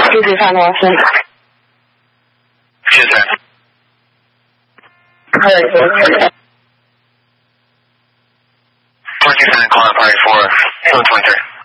225 North. Yes, sir. Alright. 469 calling party for 723.